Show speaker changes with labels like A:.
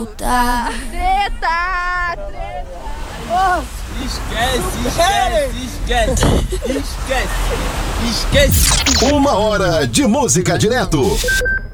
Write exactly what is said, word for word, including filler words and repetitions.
A: Treta! Treta! Oh.
B: Esquece, esquece, esquece, esquece, esquece.
C: Uma hora de música direto.